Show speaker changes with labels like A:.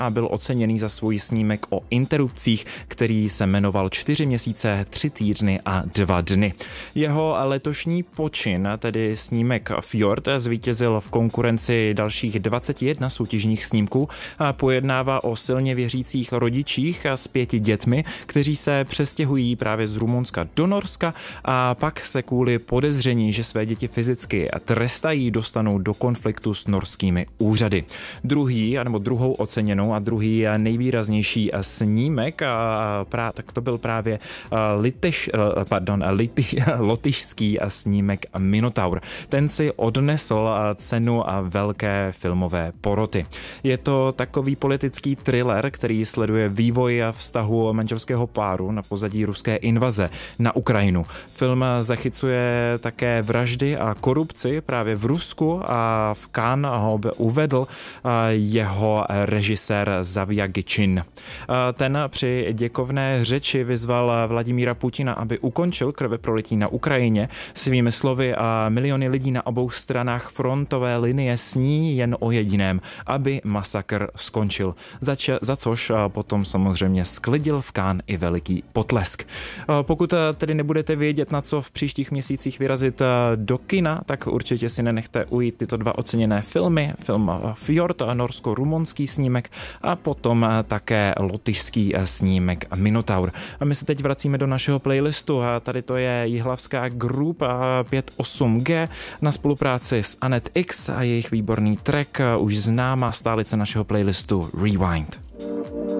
A: a byl oceněný za svůj snímek o interrupcích, který se jmenoval 4 měsíce, 3 týdny a 2 dny. Jeho letošní počin, tedy snímek Fjord, zvítězil v konkurenci dalších 21 soutěžních snímků a pojednává o silně věřících rodičích s 5 dětmi, kteří se přestěhují právě z Rumunska do Norska a pak se kvůli podezření, že své děti fyzicky trestají, dostanou do konfliktu s norskými úřady. Druhou oceněnou a druhý nejvýraznější snímek, tak to byl právě lotyšský snímek Minotaur. Ten si odnesl cenu velké filmové poroty. Je to takový politický thriller, který sleduje vývoj vztahu manželského páru na pozadí ruské invaze na Ukrajinu. Film zachycuje také vraždy a korupci právě v Rusku a v Cannes ho uvedl jeho režisér Zavija Gičin. Ten při děkovné řeči vyzval Vladimíra Putina, aby ukončil krveprolití na Ukrajině. Svými slovy a miliony lidí na obou stranách frontové linie sní jen o jediném, aby masakr skončil. Za což potom samozřejmě sklidil v Cannes i veliký potlesk. Pokud tedy nebudete vědět, na co v příštích měsících vyrazit do kina, tak určitě si nenechte ujít tyto 2 oceněné filmy. Film Fjord, norsko-rumunský snímek a potom také lotyšský snímek Minotaur. A my se teď vracíme do našeho playlistu. Tady to je Jihlavská Group 58G na spolupráci s Anet X a jejich výborný track už známá stálice našeho playlistu Rewind.